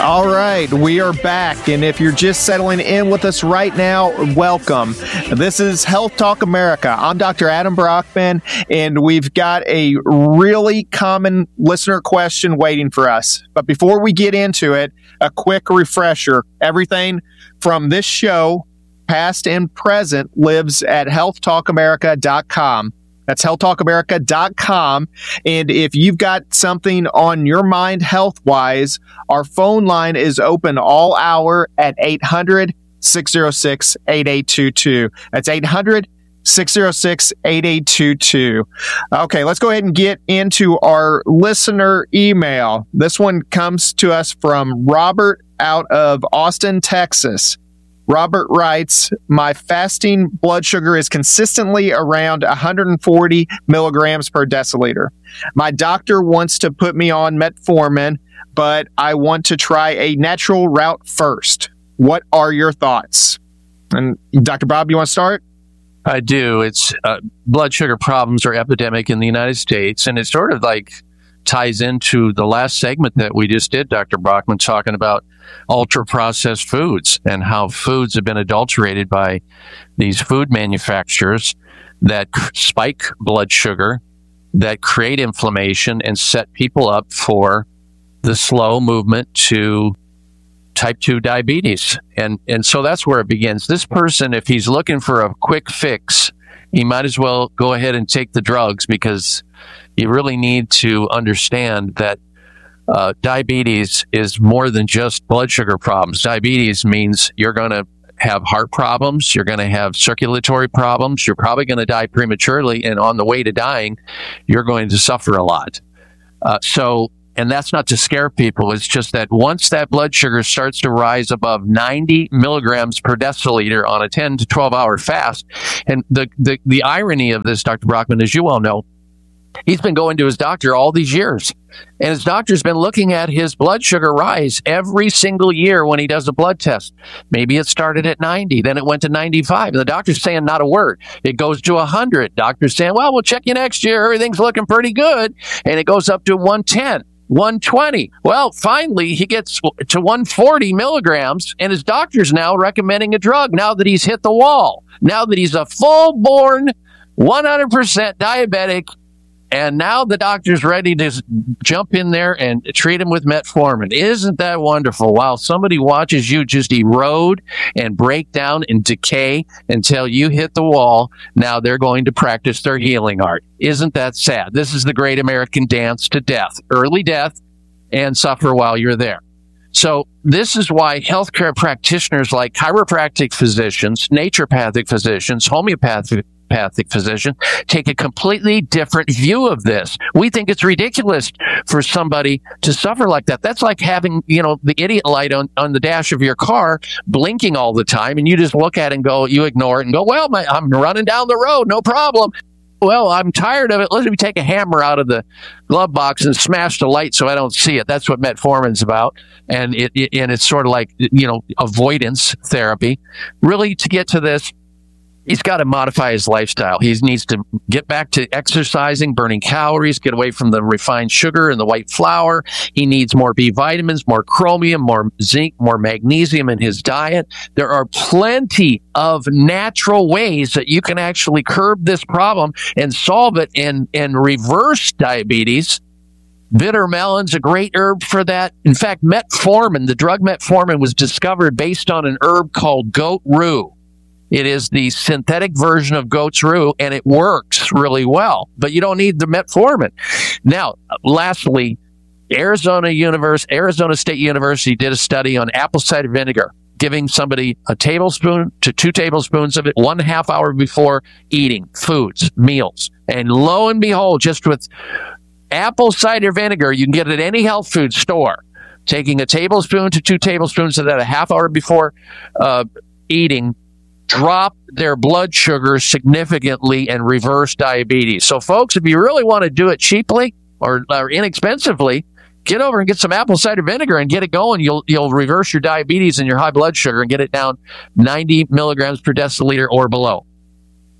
All right, we are back, and if you're just settling in with us right now, welcome. This is Health Talk America. I'm Dr. Adam Brockman, and we've got a really common listener question waiting for us. But before we get into it, a quick refresher. Everything from this show, past and present, lives at healthtalkamerica.com. That's healthtalkamerica.com. And if you've got something on your mind health-wise, our phone line is open all hour at 800-606-8822. That's 800-606-8822. Okay, let's go ahead and get into our listener email. This one comes to us from Robert out of Austin, Texas. Robert writes, my fasting blood sugar is consistently around 140 milligrams per deciliter. My doctor wants to put me on metformin, but I want to try a natural route first. What are your thoughts? And Dr. Bob, you want to start? I do. It's blood sugar problems are epidemic in the United States, and it sort of like ties into the last segment that we just did, Dr. Brockman, talking about ultra-processed foods and how foods have been adulterated by these food manufacturers that spike blood sugar, that create inflammation and set people up for the slow movement to type 2 diabetes. And so that's where it begins. This person, if he's looking for a quick fix, he might as well go ahead and take the drugs, because you really need to understand that diabetes is more than just blood sugar problems. Diabetes means you're going to have heart problems. You're going to have circulatory problems. You're probably going to die prematurely. And on the way to dying, you're going to suffer a lot. And that's not to scare people. It's just that once that blood sugar starts to rise above 90 milligrams per deciliter on a 10 to 12 hour fast, and the irony of this, Dr. Brockman, as you well know, he's been going to his doctor all these years, and his doctor's been looking at his blood sugar rise every single year when he does a blood test. Maybe it started at 90, then it went to 95, and the doctor's saying not a word. It goes to 100. Doctor's saying, well, we'll check you next year. Everything's looking pretty good. And it goes up to 110. 120. Well, finally, he gets to 140 milligrams, and his doctor's now recommending a drug now that he's hit the wall, now that he's a full-born, 100% diabetic. And now the doctor's ready to jump in there and treat him with metformin. Isn't that wonderful? While somebody watches you just erode and break down and decay until you hit the wall, now they're going to practice their healing art. Isn't that sad? This is the great American dance to death. Early death and suffer while you're there. So this is why healthcare practitioners like chiropractic physicians, naturopathic physicians, homeopathic physician take a completely different view of this. We think it's ridiculous for somebody to suffer like that. That's like having, the idiot light on the dash of your car blinking all the time, and you just look at it and go, you ignore it and go, well, I'm running down the road, no problem. Well, I'm tired of it. Let me take a hammer out of the glove box and smash the light so I don't see it. That's what metformin's about. And it's sort of like, avoidance therapy. Really, to get to this, he's got to modify his lifestyle. He needs to get back to exercising, burning calories, get away from the refined sugar and the white flour. He needs more B vitamins, more chromium, more zinc, more magnesium in his diet. There are plenty of natural ways that you can actually curb this problem and solve it and reverse diabetes. Bitter melon's a great herb for that. In fact, metformin, the drug metformin, was discovered based on an herb called goat rue. It is the synthetic version of goat's rue, and it works really well. But you don't need the metformin. Now, lastly, Arizona State University did a study on apple cider vinegar, giving somebody a tablespoon to 2 tablespoons of it 1/2 hour before eating foods, meals. And lo and behold, just with apple cider vinegar, you can get it at any health food store. Taking a tablespoon to 2 tablespoons of that a half hour before eating, drop their blood sugar significantly and reverse diabetes. So folks, if you really want to do it cheaply or inexpensively, get over and get some apple cider vinegar and get it going. You'll reverse your diabetes and your high blood sugar and get it down 90 milligrams per deciliter or below.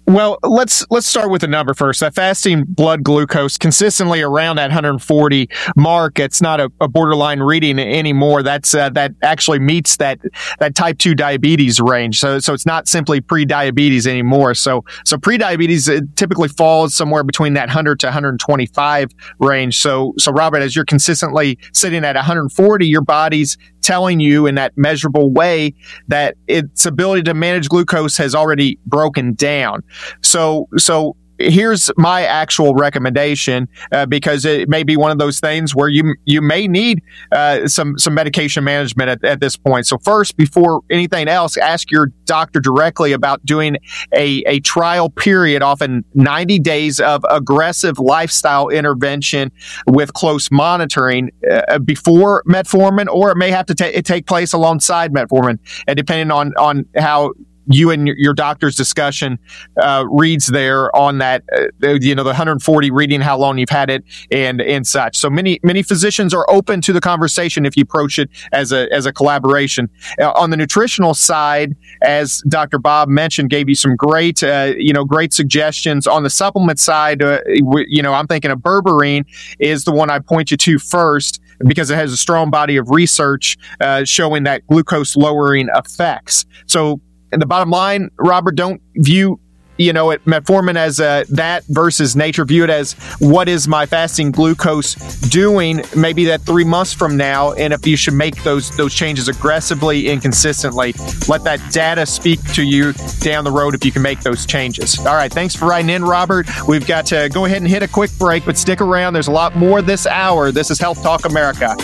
Well, let's start with the number first. That fasting blood glucose consistently around that 140 mark. It's not a borderline reading anymore. That actually meets that type 2 diabetes range. So it's not simply pre-diabetes anymore. So pre-diabetes typically falls somewhere between that 100 to 125 range. So Robert, as you're consistently sitting at 140, your body's telling you in that measurable way that its ability to manage glucose has already broken down. So here's my actual recommendation, because it may be one of those things where you may need some medication management at this point. So first, before anything else, ask your doctor directly about doing a trial period, often 90 days of aggressive lifestyle intervention with close monitoring before metformin, or it may have to take place alongside metformin, and depending on how you and your doctor's discussion reads there on that, the 140 reading, how long you've had it, and such. So many physicians are open to the conversation if you approach it as a collaboration. On the nutritional side, as Dr. Bob mentioned, gave you some great suggestions. On the supplement side, I'm thinking of berberine is the one I point you to first, because it has a strong body of research showing that glucose lowering effects. So, and the bottom line, Robert, don't view metformin as that versus nature. View it as, what is my fasting glucose doing maybe that 3 months from now, and if you should make those changes aggressively and consistently. Let that data speak to you down the road if you can make those changes. All right, thanks for writing in, Robert. We've got to go ahead and hit a quick break, but stick around. There's a lot more this hour. This is Health Talk America.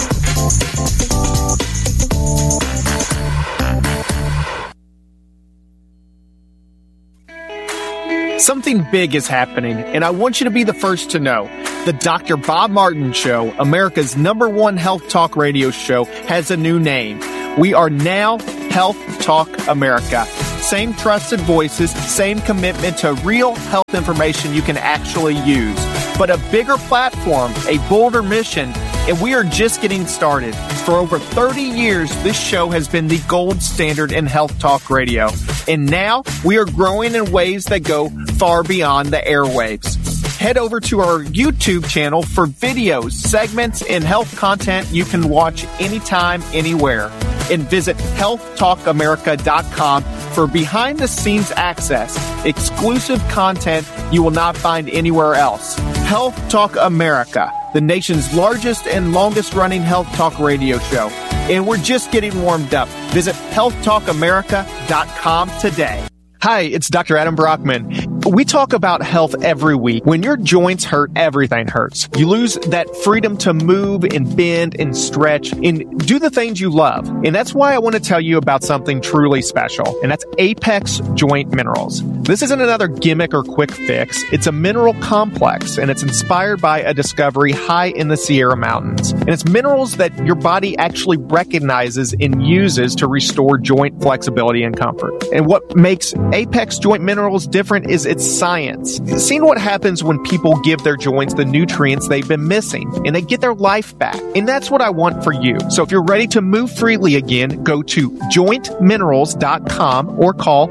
Something big is happening, and I want you to be the first to know. The Dr. Bob Martin Show, America's #1 health talk radio show, has a new name. We are now Health Talk America. Same trusted voices, same commitment to real health information you can actually use, but a bigger platform, a bolder mission, and we are just getting started. For over 30 years, this show has been the gold standard in health talk radio. And now we are growing in ways that go far beyond the airwaves. Head over to our YouTube channel for videos, segments, and health content you can watch anytime, anywhere. And visit healthtalkamerica.com for behind-the-scenes access, exclusive content you will not find anywhere else. Health Talk America, the nation's largest and longest-running health talk radio show. And we're just getting warmed up. Visit healthtalkamerica.com today. Hi, it's Dr. Adam Brockman. We talk about health every week. When your joints hurt, everything hurts. You lose that freedom to move and bend and stretch and do the things you love. And that's why I want to tell you about something truly special, and that's Apex Joint Minerals. This isn't another gimmick or quick fix. It's a mineral complex, and it's inspired by a discovery high in the Sierra Mountains. And it's minerals that your body actually recognizes and uses to restore joint flexibility and comfort. And what makes Apex Joint Minerals different is its science. Seeing what happens when people give their joints the nutrients they've been missing, and they get their life back. And that's what I want for you. So if you're ready to move freely again, go to jointminerals.com or call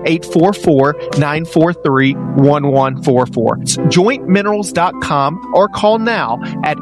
844-943-1144. It's jointminerals.com or call now at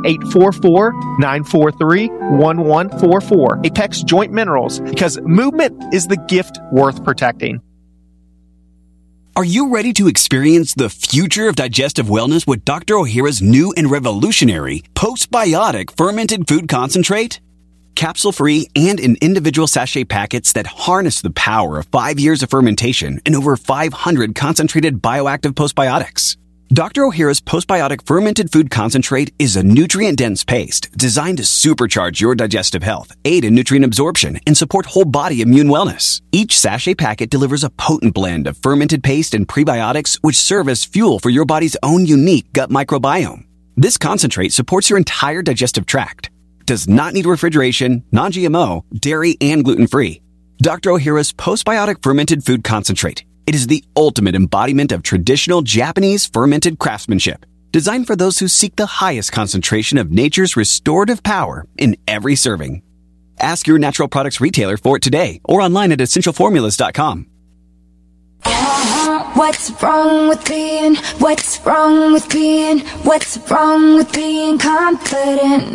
844-943-1144. Apex Joint Minerals, because movement is the gift worth protecting. Are you ready to experience the future of digestive wellness with Dr. Ohhira's new and revolutionary postbiotic fermented food concentrate? Capsule-free and in individual sachet packets that harness the power of 5 years of fermentation and over 500 concentrated bioactive postbiotics. Dr. Ohhira's postbiotic fermented food concentrate is a nutrient-dense paste designed to supercharge your digestive health, aid in nutrient absorption, and support whole-body immune wellness. Each sachet packet delivers a potent blend of fermented paste and prebiotics which serve as fuel for your body's own unique gut microbiome. This concentrate supports your entire digestive tract, does not need refrigeration, non-GMO, dairy, and gluten-free. Dr. Ohhira's postbiotic fermented food concentrate. It is the ultimate embodiment of traditional Japanese fermented craftsmanship, designed for those who seek the highest concentration of nature's restorative power in every serving. Ask your natural products retailer for it today or online at essentialformulas.com. What's wrong with being confident?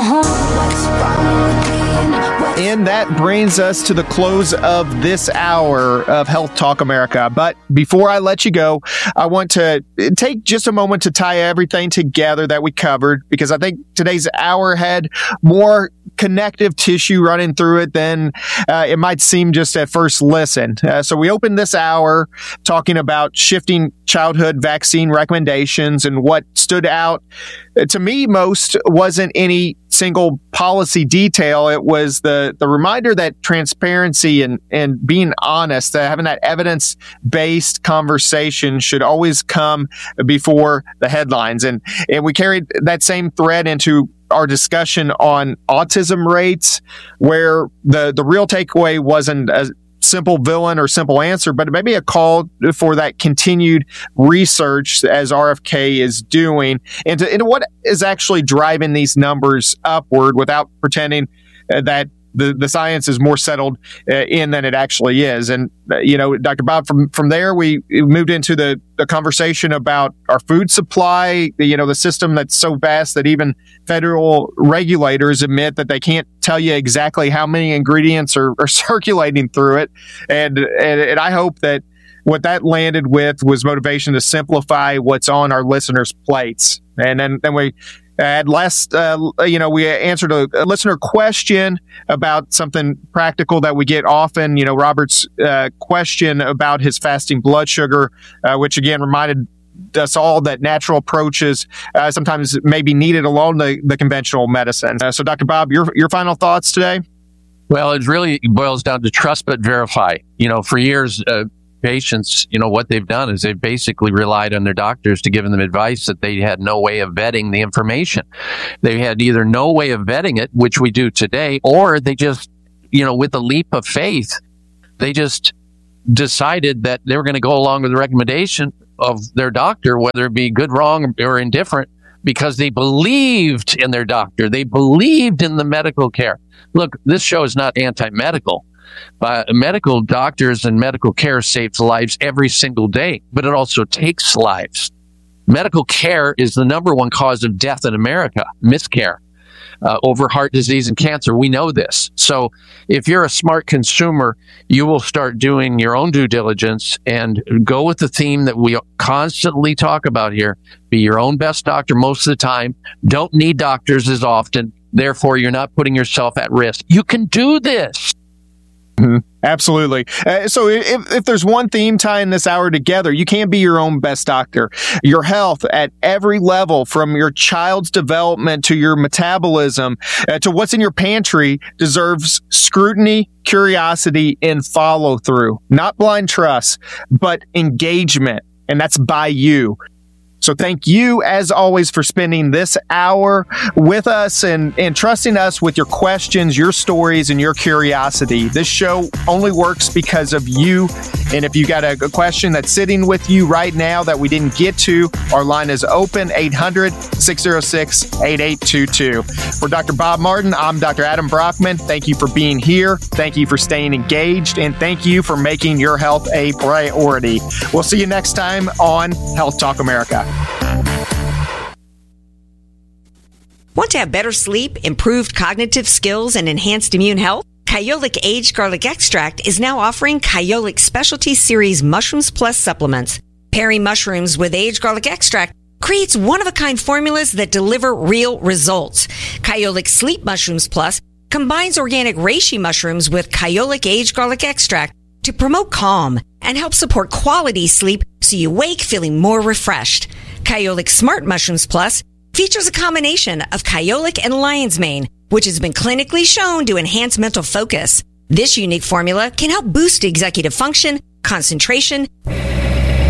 What's wrong with being And that brings us to the close of this hour of Health Talk America. But before I let you go, I want to take just a moment to tie everything together that we covered, because I think today's hour had more connective tissue running through it than it might seem just at first listen. So we opened this hour talking about shifting childhood vaccine recommendations, and what stood out to me most wasn't any single policy detail. It was the reminder that transparency and being honest, having that evidence-based conversation should always come before the headlines. And we carried that same thread into our discussion on autism rates, where the real takeaway wasn't a simple villain or simple answer, but maybe a call for that continued research as RFK is doing into what is actually driving these numbers upward, without pretending that the science is more settled in than it actually is. And, Dr. Bob, from there, we moved into the conversation about our food supply, the system that's so vast that even federal regulators admit that they can't tell you exactly how many ingredients are circulating through it. And I hope that what that landed with was motivation to simplify what's on our listeners' plates. And then we at last, we answered a listener question about something practical that we get often. Robert's question about his fasting blood sugar, which again reminded us all that natural approaches sometimes may be needed along the conventional medicine. So, Dr. Bob, your final thoughts today? Well, it really boils down to trust but verify. For years, patients, what they've done is they've basically relied on their doctors to give them advice that they had no way of vetting the information. They had either no way of vetting it, which we do today, or they just, with a leap of faith, they just decided that they were going to go along with the recommendation of their doctor, whether it be good, wrong, or indifferent, because they believed in their doctor. They believed in the medical care. Look, this show is not anti-medical. Medical doctors and medical care saves lives every single day, but it also takes lives. Medical care is the number one cause of death in America, miscare, over heart disease and cancer. We know this. So if you're a smart consumer, you will start doing your own due diligence and go with the theme that we constantly talk about here. Be your own best doctor most of the time. Don't need doctors as often. Therefore, you're not putting yourself at risk. You can do this. Mm-hmm. Absolutely. So if there's one theme tying this hour together, you can be your own best doctor. Your health at every level, from your child's development to your metabolism to what's in your pantry, deserves scrutiny, curiosity, and follow through. Not blind trust, but engagement. And that's by you. So thank you, as always, for spending this hour with us and trusting us with your questions, your stories, and your curiosity. This show only works because of you. And if you got a question that's sitting with you right now that we didn't get to, our line is open, 800-606-8822. For Dr. Bob Martin, I'm Dr. Adam Brockman. Thank you for being here. Thank you for staying engaged. And thank you for making your health a priority. We'll see you next time on Health Talk America. Want to have better sleep, improved cognitive skills, and enhanced immune health? Kyolic Aged Garlic Extract is now offering Kyolic Specialty Series Mushrooms Plus supplements. Pairing mushrooms with aged garlic extract creates one-of-a-kind formulas that deliver real results. Kyolic Sleep Mushrooms Plus combines organic reishi mushrooms with Kyolic Aged Garlic Extract to promote calm and help support quality sleep so you wake feeling more refreshed. Kyolic Smart Mushrooms Plus features a combination of kyolic and lion's mane, which has been clinically shown to enhance mental focus. This unique formula can help boost executive function, concentration,